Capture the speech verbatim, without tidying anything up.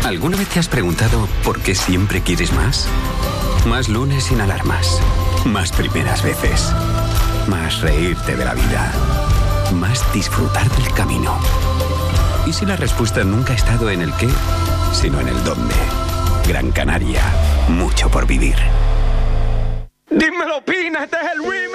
¿Alguna vez te has preguntado por qué siempre quieres más? Más lunes sin alarmas. Más primeras veces. Más reírte de la vida. Más disfrutar del camino. ¿Y si la respuesta nunca ha estado en el qué, sino en el dónde? Gran Canaria. Mucho por vivir. ¡Dímelo, Pina! ¡Este es el Real!